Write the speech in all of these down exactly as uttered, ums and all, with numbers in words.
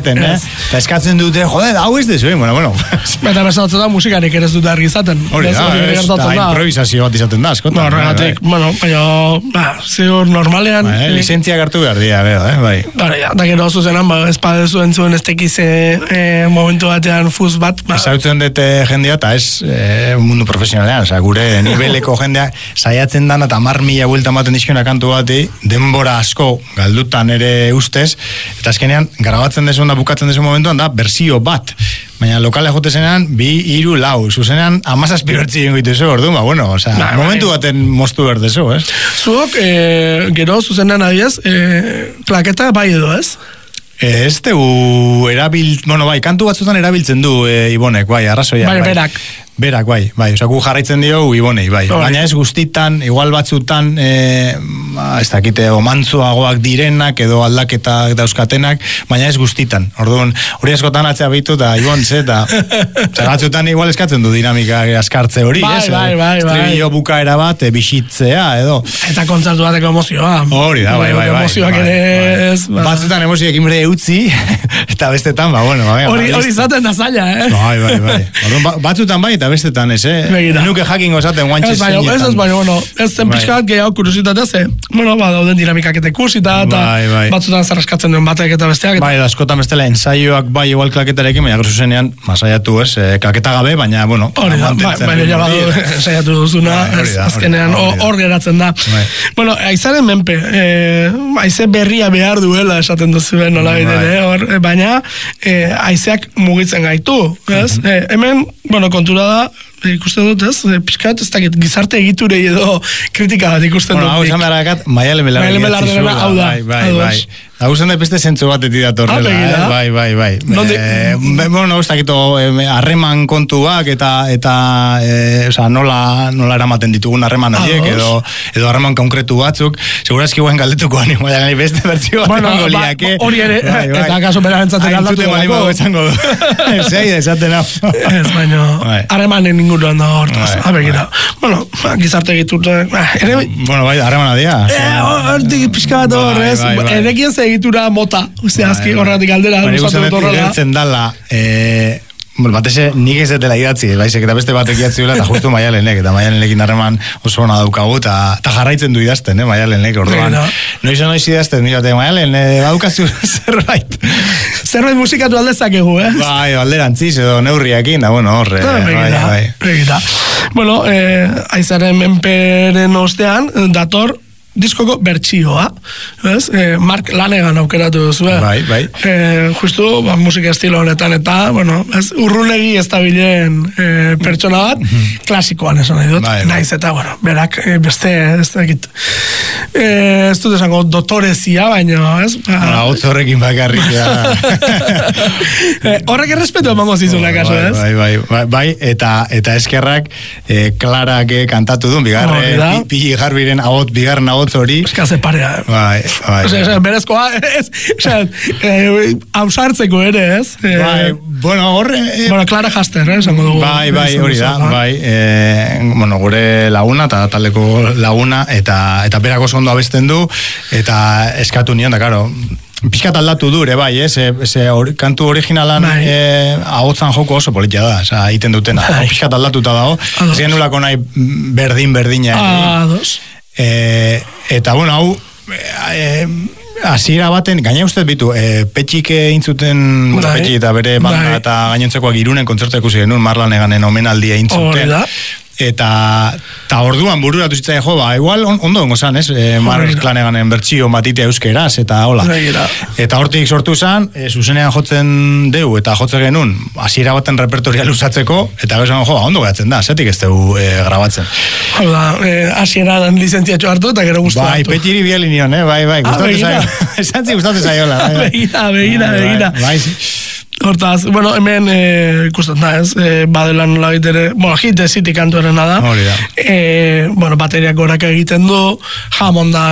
izaten, eh? Eta eskatzen dute, jode, hau ez dezu, bueno, bueno. Eta bezatzen da musikarik ere ez dute argi izaten. Hori da, ez, eta improvisazio bat izaten da, askotan. No, horregatik, bueno, baina, ba, ziur normalean... Ba, eh, lizentzia gartu behar dira, bera, eh, bai. Bara, ja, da gero zuzenan, ba, espadezu entzuen ez tekiz eh, momentu batean fuz bat. Ba. Ezautzen dute jendea, eta ez eh, mundu profesionalean, oza, gure niveleko jendea saiatzen dan, eta mar mila buelta maten dizkiona kantu bati, denbora asko galdutan ere ustez, eta azkenean, grabatzen desu da bukatzen desu momentuan da, bersio bat. Baina lokale jote zenean, bi, iru, lau. Zuzenean, amazazpi bertzi ingo itezu, ordu, ba, bueno, oza, nah, momentu baten moztu berdezu, ez? Zuok, eh, gero, zuzenean adiez, eh, klaketa bai edo, ez? Ez tegu erabil, bueno, bai, kantu batzutan erabiltzen du e, Ibonek, bai, arrazoia. Bai, berak. Berak, bai, bai, oza, gu jarraitzen dio Ibonei, bai. Oh, baina ez guztitan, igual batzutan, e, ba, ez dakite, omantzuagoak direnak, edo aldaketak dauzkatenak, baina ez guztitan. Orduan, hori askotan atzea bitu, eta Ibon, ze, eta batzutan igual eskatzen du dinamika askartze hori, bai, ez? Bai, bai, bai. Estribillo bukaera bat, e, bisitzea, edo. Eta kontzertu bateko emozioa. Hori da, bai, bai, bai. Emozioak ere ez. Ba. Batzutan emozioak imre utzi, eta bestetan, ba, bueno, ba, hori hori izaten da zaila, eh? Bai, bai, bai. Orduan, batzutan bai, eta bestetan ez, eh? Nuke jakingo esaten guantxe zeinetan. Ez ez, baina, bueno, ez zen pixkat gehiago kuriositatea, ze, bueno, ba, dauden dinamikak eta ikusita, eta bai, bai. batzutan zarraskatzen duen batek eta besteak. Eta... Bai, da, askotan bestela, ensaioak bai igual klaketarekin, baina gero zuzenean, masaiatu ez, eh, klaketa gabe, baina, bueno, hori da, bai, baina ja badu, ensaiatu duzuna, bai, da, azkenean, hor geratzen da. Bai. Bueno, aizaren menpe, eh, aize berria behar duela esaten duzuen, nola bai. Bidere, baina, eh, aizeak mugitzen gaitu, ez? Mm-hmm. eh, hemen, bueno, kontura da, ikusten dut, ez? Piskat, ez dakit, gizarte egiturei edo kritika bat ikusten dut. Bueno, hau esan beharakat, Maialen Belarra zura. Hau da, bai, bai, bai. Hau zen da peste zentzu bat eti datorrela, eh? Bai, bai, bai. Nonde... Eh, bueno, ez dakito, harreman eh, kontuak eta, eta eh, oza, nola, nola eramaten ditugun harreman horiek, edo, edo harreman konkretu batzuk. Segurazki guen galdetuko ani, Maialen beste bertzio bat bueno, emango liake. Hori ere, bai, bai. Eta akaso berarentzatera aldatu dago. Entzute du. Zei, esaten hau. Ez, baina, harremanen inguruan da hortaz. Abegira. Bueno, gizarte egiturte. Bueno, bai, harremana dia. Hortik pixka bat horrez. Erekien egitura mota, uste azki horretik aldera. Baina ikusten dut igertzen dala, eh, bueno, batese nik ez dela idatzi, baizek, eta beste batek idatzi dela, eta justu Maialenek, eta Maialenekin harreman oso hona daukagu, eta jarraitzen du idazten, eh, Maialenek, orduan. Noiz noiz idazten, nire, Maialen, daukazu zerbait. Zerbait musikatu aldezakegu, eh? Bai, alderantziz, edo neurriakin, da, bueno, horre. Bai, bai. Bueno, aizaren menperen ostean, dator, diskoko bertsioa, ez? Eh, Mark Lanegan aukeratu duzu, eh? Bai, bai. Eh, justu, ba, musika estilo honetan eta, bueno, ez, urrunegi ez da bilen eh, pertsona bat, mm-hmm. klasikoan esan nahi dut, bai, bai. Naiz eta, bueno, berak eh, beste, ez da egit, eh, ez dut esango dotorezia, baina, ez? Ba, hotz horrekin bakarrik, ja. eh, horrek errespetu emango zizuna, kaso, ez? Bai, bai, bai, bai, eta, eta eskerrak, eh, Klarak kantatu duen, bigarre, oh, Pili Garbiren ahot, bigarren ahot hori. Eska ze parea. Bai, bai. Osea, berezkoa, ez, osea, eh, hausartzeko ere, ez? Eh, bai, bueno, horre... Eh, bueno, Clara Haster, eh, esango dugu. Bai, bai, hori da, bai. Eh, bueno, gure laguna, eta taldeko laguna, eta, eta berak oso ondo abesten du, eta eskatu nion, da, karo, pixkat aldatu dure, bai, ez, eh, or, kantu originalan bai. eh, ahotzan joko oso politia da, oza, iten dutena, bai. Pixkat aldatuta dago, ez genulako nahi berdin-berdina. Ah, dos. E, eta bueno, hau e, hasiera baten, gaina ustez bitu e, Petxik intzuten, bueno, Petxik eta bere banda eta gainontzekoak Irunen kontzertu ikusi genuen Marlaneganen omenaldia intzuten. Eta, eta orduan bururatu zitzai jo, ba, igual on, ondo dongo zan, ez? E, Mark Laneganen bertsio matitea euskeraz, eta hola. Eta hortik sortu zan, e, zuzenean jotzen deu, eta jotze genuen, hasiera baten repertoria luzatzeko, eta gero zan, jo, ondo gehatzen da, zetik ez deu e, grabatzen. Hau da, hasiera e, lizentziatxo hartu, eta gero guztu bai, hartu. Bai, petxiri biali nion, eh? bai, bai, gustatu zaiola. Esantzi gustatu zaiola. Begira, begira, begira. Bai, hortaz, bueno, hemen eh, ikusten da, ez, eh, badela nola gitere, bueno, hit ziti kantuarena da. Hori da. Eh, bueno, bateriak goraka egiten du, Hammondak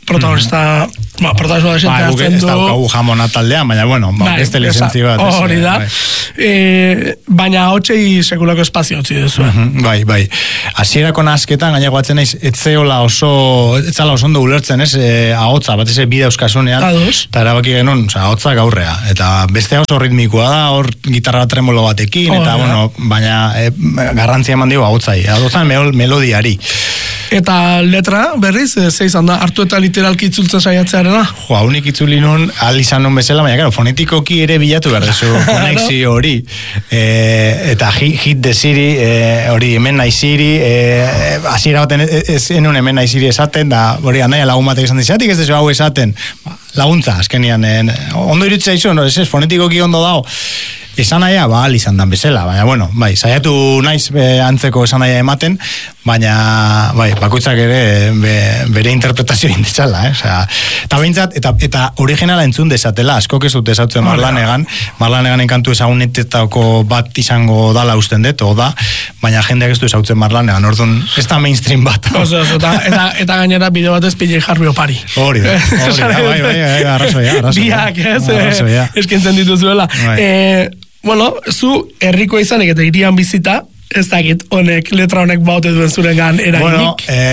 protagonista, mm-hmm. ba, protagonista ba, hartzen du. Ez daukagu jamona taldean, baina, bueno, ba, bai, beste lizentzi bat. Hori da. Bai. E, baina hotxei sekulako espazio utzi duzu. Mm-hmm, bai, bai. Hasierako nasketan, gaina guatzen naiz, etzeola oso, etzala oso ondo ulertzen, ez, e, ahotza, bat ez bide euskasunean, eta erabaki genuen, oza, ahotza gaurrea, eta beste oso ritmikoa da, hor gitarra tremolo batekin, oh, eta, ja. bueno, baina e, garrantzia eman dio ahotzai, ahotzan melodiari. Eta letra, berriz, ze izan da, hartu eta literalki itzultzen saiatzearena? Jo, haunik itzuli nun, al izan nun bezala, baina, claro, fonetikoki ere bilatu behar dezu, konexio hori, e, eta hit, hit desiri, hori, e, hemen naiziri, e, hasiera baten ez enun hemen naiziri esaten, da, hori, andaia lagun batek esan dizatik ez dezu hau esaten, laguntza, azkenian, e, ondo irutzea izu, no, ez ez, fonetikoki ondo dao, esan naia, ba, izan dan bezala, baina, bueno, bai, saiatu naiz be, antzeko esan naia ematen, baina, bai, bakoitzak ere be, bere interpretazio indizala, eh? Osea, eta behintzat, eta, eta originala entzun desatela, askok ez dut esautzen Marlanegan, Marlaneganen kantu ezagunetetako bat izango dala usten dut, o da, baina jendeak ez du esautzen Marlanegan, orduan, ez da mainstream bat. Oso, oso, eta, eta, eta gainera bideo batez pile jarri opari. Hori da, hori da, bai, bai, bai, arrazoia, arrazoia. Biak, ez, eskintzen dituzuela. Eh, Bueno, zu herriko izanik eta irian bizita, ez dakit honek, letra honek baute duen zurengan eraginik? Bueno,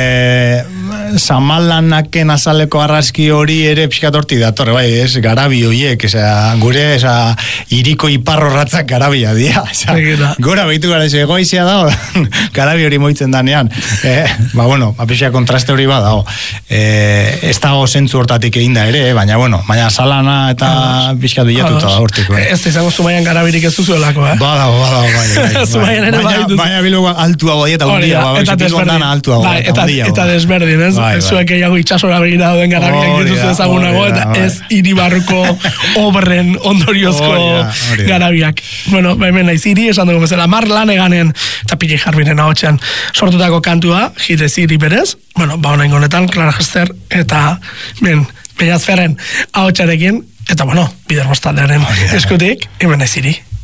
eh, Samalaнаken azaleko arrazki hori ere pixkatorti dator, bai, ez, garabi horiek, eza, gure, eza, iriko iparrorratzak garabia dira, eza, gora behitu gara, ez, egoizia dago, garabi hori moitzen danean, eh, ba, bueno, apixia kontraste hori badago, eh, ez dago zentzu hortatik egin da ere, baina, bueno, baina salana eta pixka duiatuta da hortiko. Eh. Ez izango Zumaian garabirik ez duzuelako, eh? Badago, badago, bai, bai. Zumaian ere bai. Baina bilogu altuago eta hundia, eta desberdin. Eta desberdin, ez? Zuek gehiago itxasora begira duen garabiak dituzu ezagunago, eta ez iribarruko obren ondoriozko garabiak. Bueno, hemen naiz iri, esan dugu bezala, Marlaneganen, eta Pili Jarbinen ahotsean sortutako kantua, hit ez iri berez, bueno, ba honen honetan, Clara Hester, eta, ben, Peñaz Ferren ahotsarekin, eta bueno, Bider Bostaldearen eskutik, hemen naiz iri.